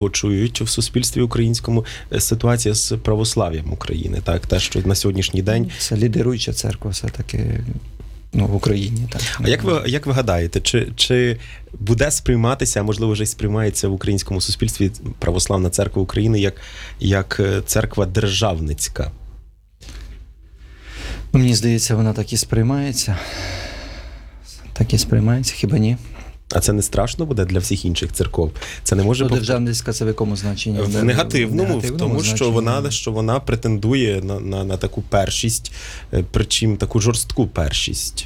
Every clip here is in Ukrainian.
Чують в суспільстві українському ситуація з православ'ям України, так, те, що на сьогоднішній день... Це лідируюча церква все-таки, в Україні. Так. А як ви гадаєте, чи буде сприйматися, а можливо вже й сприймається в українському суспільстві Православна Церква України як церква державницька? Мені здається, вона так і сприймається. Так і сприймається, хіба ні? А це не страшно буде для всіх інших церков? Це не може державницька це в якому значенні? В негативному, в тому, що вона претендує на таку першість, причому таку жорстку першість.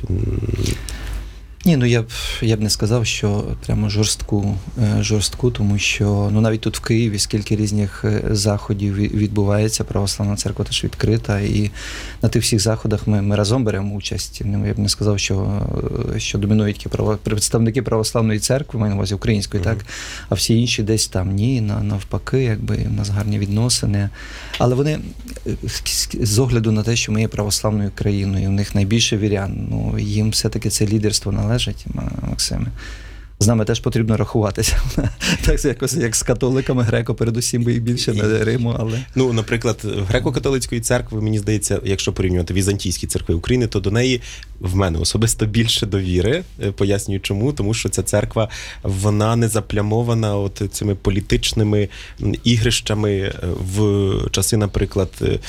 Ні, я б не сказав, що прямо жорстку, тому що навіть тут в Києві скільки різних заходів відбувається, Православна Церква теж відкрита, і на тих всіх заходах ми разом беремо участь. Я б не сказав, що домінують представники Православної Церкви, маю на увазі української, так, а всі інші десь там. Ні, навпаки, в нас гарні відносини. Але вони, з огляду на те, що ми є православною країною, у них найбільше вірян, їм все-таки це лідерство належить, Максиме. З нами теж потрібно рахуватися. Так, якось як з католиками, греко передусім, бо їх більше на Риму, але... Наприклад, греко-католицької церкви, мені здається, якщо порівнювати візантійські церкви України, то до неї в мене особисто більше довіри. Пояснюю чому. Тому що ця церква, вона не заплямована цими політичними ігрищами в часи, наприклад,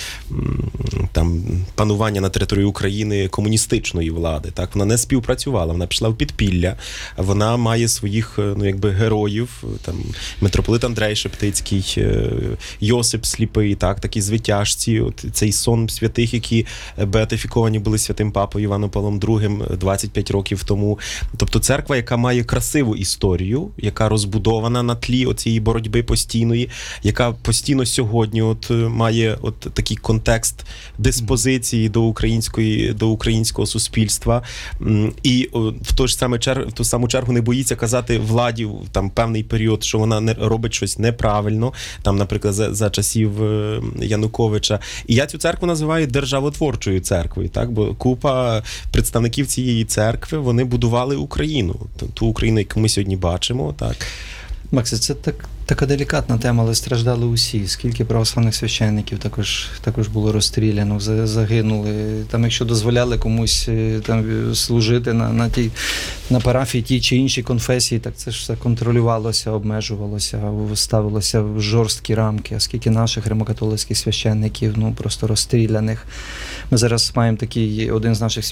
там, панування на території України комуністичної влади. Так? Вона не співпрацювала, вона пішла в підпілля, вона має своїх, героїв, там, митрополит Андрей Шептицький, Йосип Сліпий, так, такі звитяжці, цей сон святих, які беатифіковані були святим папою Іваном Павлом II 25 років тому. Тобто церква, яка має красиву історію, яка розбудована на тлі оцієї боротьби постійної, яка постійно сьогодні має такий контекст диспозиції до українського суспільства. І в ту саму чергу не боїться казати владі там певний період, що вона не робить щось неправильно, там, наприклад, за часів Януковича. І я цю церкву називаю державотворчою церквою, так? Бо купа представників цієї церкви, вони будували Україну, ту Україну, яку ми сьогодні бачимо, так. Макс, це така делікатна тема, але страждали усі. Скільки православних священників також було розстріляно, загинули. Там, якщо дозволяли комусь там служити на парафії ті чи інші конфесії, так це ж все контролювалося, обмежувалося, ставилося в жорсткі рамки. А скільки наших римокатолицьких священників, просто розстріляних. Ми зараз маємо такий, один з наших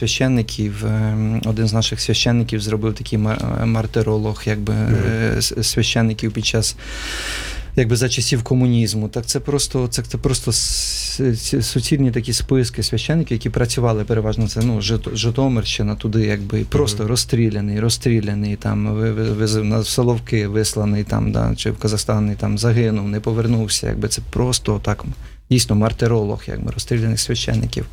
священників зробив такий мартиролог, священників під час, за часів комунізму. Так це просто суцільні такі списки священників, які працювали переважно, це, Житомирщина, туди, і просто розстріляний, там, на Соловки висланий, там, чи в Казахстан, там, загинув, не повернувся, це просто так, дійсно, мартиролог, розстріляних священників.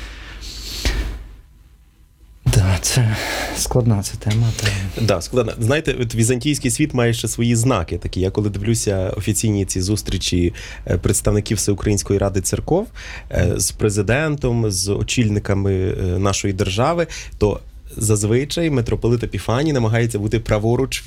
Так, це складна ця тема. Так, складна. Знаєте, візантійський світ має ще свої знаки такі. Я коли дивлюся офіційні ці зустрічі представників Всеукраїнської Ради Церков з президентом, з очільниками нашої держави, то зазвичай митрополит Епіфаній намагається бути праворуч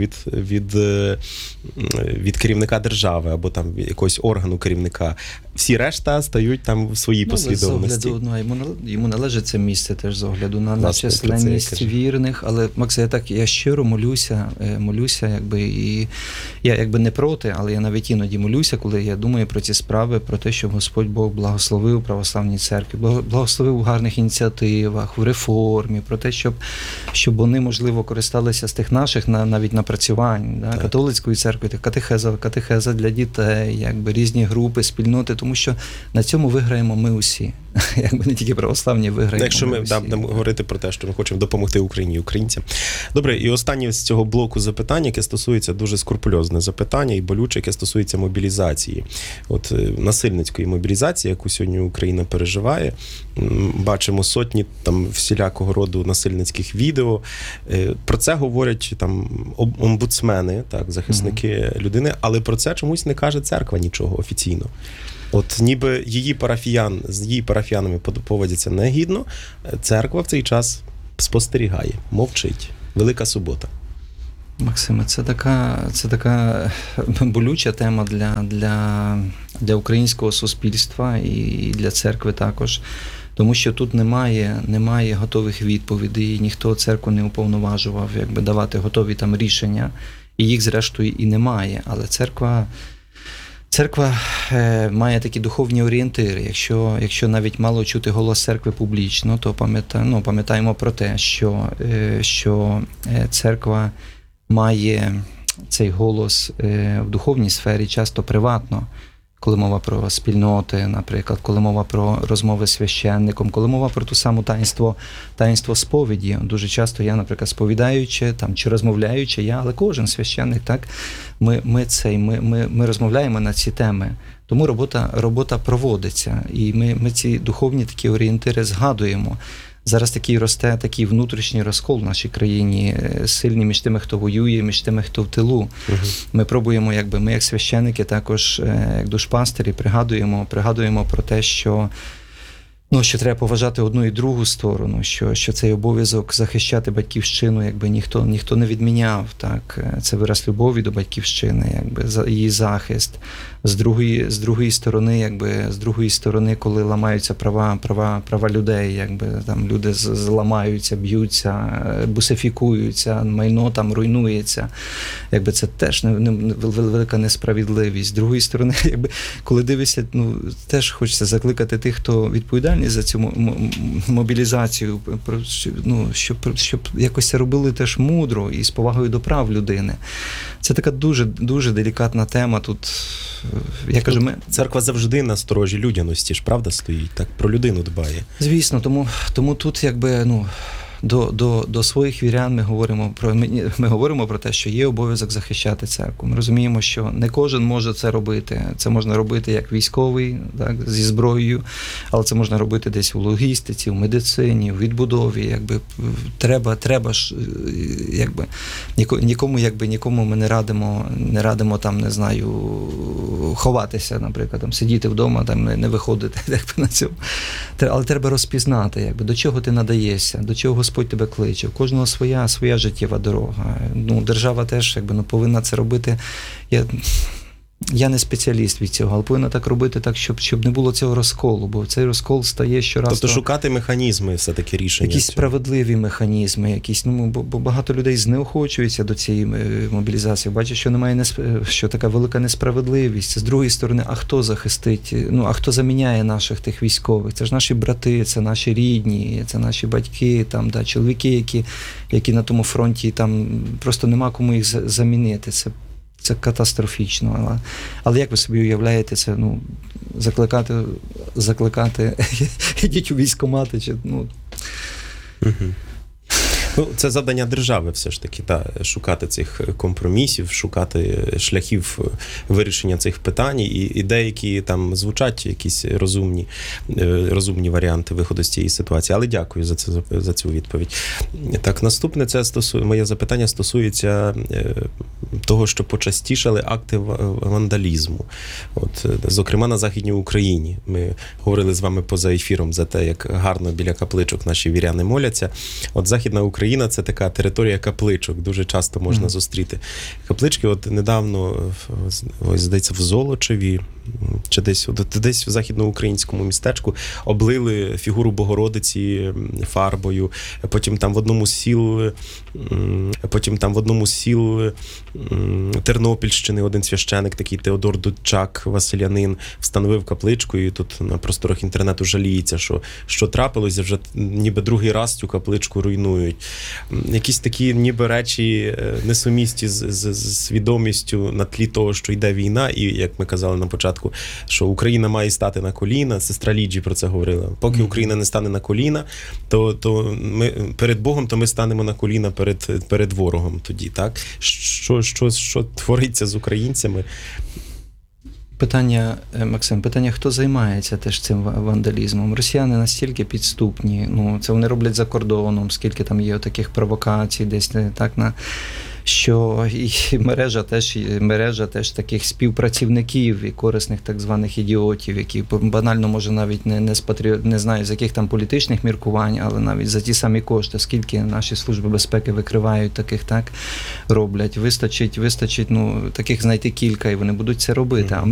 від керівника держави або там якогось органу керівника. Всі решта стають там в своїй послідовності. Йому належить це місце теж з огляду на численність вірних, але, Макс, я щиро молюся, і я не проти, але я навіть іноді молюся, коли я думаю про ці справи, про те, щоб Господь Бог благословив православній церкві, благословив у гарних ініціативах, в реформі, про те, щоб вони, можливо, користалися з тих наших навіть напрацювань, католицької церкви, катехеза для дітей, різні групи, спільноти, тому що на цьому виграємо ми усі. Не тільки православні виграємо. Якщо ми будемо говорити про те, що ми хочемо допомогти Україні і українцям. Добре, і останнє з цього блоку запитання, яке стосується дуже скрупульозне запитання і болюче, яке стосується мобілізації. Насильницької мобілізації, яку сьогодні Україна переживає. Бачимо сотні там всілякого роду насильницьких відео. Про це говорять там омбудсмени, так, захисники людини, але про це чомусь не каже церква нічого офіційно. Ніби з її парафіянами поводяться негідно, церква в цей час спостерігає, мовчить. Велика субота. Максиме, це така болюча тема для українського суспільства і для церкви також. Тому що тут немає готових відповідей, ніхто церкву не уповноважував давати готові там рішення, і їх зрештою і немає. Але церква має такі духовні орієнтири. Якщо навіть мало чути голос церкви публічно, то пам'ятаємо про те, що церква має цей голос в духовній сфері часто приватно, коли мова про спільноти, наприклад, коли мова про розмови з священником, коли мова про ту саму таїнство сповіді. Дуже часто я, наприклад, сповідаючи чи розмовляючи, але кожен священник, так, ми розмовляємо на ці теми. Тому робота проводиться, і ми ці духовні такі орієнтири згадуємо. Зараз росте такий внутрішній розкол в нашій країні, сильний між тими, хто воює, між тими, хто в тилу. Угу. Ми пробуємо, ми як священики, також як душпастері, пригадуємо про те, що треба поважати одну і другу сторону, що цей обов'язок захищати батьківщину, ніхто не відміняв, так, це вираз любові до батьківщини, її захист. З другої сторони, коли ламаються права людей, там люди зламаються, б'ються, бусифікуються, майно там руйнується, це теж велика несправедливість. З другої сторони, коли дивишся, теж хочеться закликати тих, хто відповідальний за цю мобілізацію, щоб якось це робили теж мудро і з повагою до прав людини. Це така дуже, дуже делікатна тема. Тут, я кажу, церква завжди на сторожі людяності ж, правда, стоїть, так, про людину дбає. Звісно, тому тут до своїх вірян ми говоримо про те, що є обов'язок захищати церкву. Ми розуміємо, що не кожен може це робити. Це можна робити як військовий, так, зі зброєю, але це можна робити десь у логістиці, в медицині, у відбудові. Треба ж, нікому ми не радимо там, не знаю, ховатися, наприклад, там, сидіти вдома, там, не виходити на цьому. Але треба розпізнати, до чого ти надаєшся, до чого Господь тебе кличе. У кожного своя життєва дорога. Держава теж повинна це робити. Я не спеціаліст від цього, але повинна так робити, так, щоб не було цього розколу, бо цей розкол стає щораз. Тобто шукати механізми все-таки рішення. Якісь справедливі механізми, бо багато людей знеохочуються до цієї мобілізації. Бачать, що така велика несправедливість. З другої сторони, а хто захистить, а хто заміняє наших тих військових? Це ж наші брати, це наші рідні, це наші батьки, там, чоловіки, які на тому фронті, там просто нема кому їх замінити. Це катастрофічно. Але як ви собі уявляєте це, закликати, ідіть у військкомати, це завдання держави все ж таки, шукати цих компромісів, шукати шляхів вирішення цих питань, і деякі там звучать якісь розумні варіанти виходу з цієї ситуації. Але дякую за цю відповідь. Так, наступне моє запитання стосується того, що почастішали акти вандалізму. Зокрема, на Західній Україні. Ми говорили з вами поза ефіром за те, як гарно біля капличок наші віряни моляться. Західна Україна – це така територія капличок, дуже часто можна зустріти. Каплички недавно, здається, в Золочеві, чи десь в західноукраїнському містечку облили фігуру Богородиці фарбою. Потім там в одному з сіл Тернопільщини один священик, такий Теодор Дудчак, василянин, встановив капличку, і тут на просторах інтернету жаліється, що трапилося, вже ніби другий раз цю капличку руйнують. Якісь такі ніби речі несумісті з свідомістю на тлі того, що йде війна, і, як ми казали на початку, що Україна має стати на коліна, сестра Ліджі про це говорила. Поки Україна не стане на коліна, то ми перед Богом, то ми станемо на коліна перед ворогом тоді, так? Що твориться з українцями? Максим, хто займається теж цим вандалізмом? Росіяни настільки підступні, це вони роблять за кордоном, скільки там є таких провокацій, десь так що і мережа теж таких співпрацівників і корисних так званих ідіотів, які банально може навіть не знаю, з яких там політичних міркувань, але навіть за ті самі кошти, скільки наші служби безпеки викривають таких, так роблять. Вистачить, ну таких знайти кілька, і вони будуть це робити. А